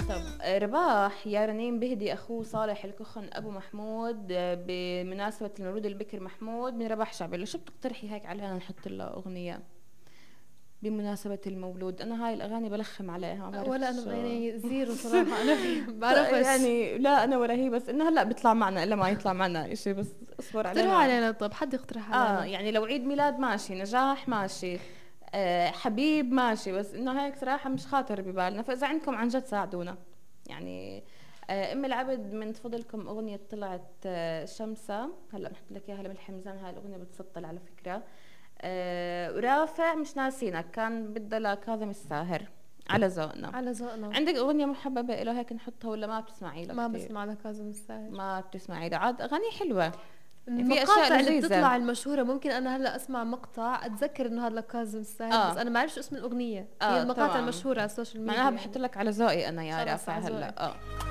طب رباح يا رنين بهدي اخوه صالح الكخن ابو محمود بمناسبة المولود البكر محمود من رباح شعبي. شو بتقترحي هيك علينا نحط له اغنية بمناسبة المولود؟ انا هاي الاغاني بلخم عليها، ما ولا بعرفش. انا يعني زيرو صراحه، انا بعرفش. يعني لا انا ولا هي، بس انه هلا بيطلع معنا الا ما يطلع معنا اشي، بس اصبر اقترحوا علينا. علينا، طب حد يقترح علينا. يعني لو عيد ميلاد ماشي، نجاح ماشي، حبيب ماشي، بس انه هيك صراحة مش خاطر ببالنا. فاذا عندكم عن جد ساعدونا يعني. ام العبد من فضلكم اغنية طلعت شمسة، هلا بحط لك اياها لملح حمزان، هاي الاغنية بتسطل على فكرة. ورافع مش ناسينك كان بدها لكاظم الساهر، على ذوقنا. على ذوقنا. عندك اغنية محببة له هيك نحطها ولا ما بتسمعي له ما كثير؟ بسمع لكاظم الساهر. ما بتسمعي له عاد اغاني حلوة يعني، في اشياء المقاطع اللي لذيذة. بتطلع المشهورة ممكن أنا هلأ أسمع مقطع أتذكر إنه هذا لكاظم الساهر، بس اه أنا ما بعرفش اسم الأغنية. هي المقاطع تمام، المشهورة على السوشيال معناها ميديا بحط يعني. لك على ذوقي انا يا خلاص رافع على هلا. ذوقك.